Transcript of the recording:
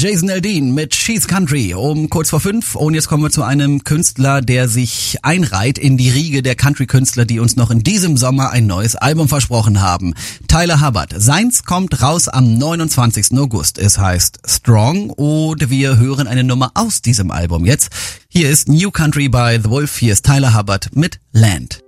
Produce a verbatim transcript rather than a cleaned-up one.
Jason Aldean mit She's Country um kurz vor fünf. Und jetzt kommen wir zu einem Künstler, der sich einreiht in die Riege der Country-Künstler, die uns noch in diesem Sommer ein neues Album versprochen haben. Tyler Hubbard. Seins kommt raus am neunundzwanzigsten August. Es heißt Strong und wir hören eine Nummer aus diesem Album jetzt. Hier ist New Country by The Wolf. Hier ist Tyler Hubbard mit Land.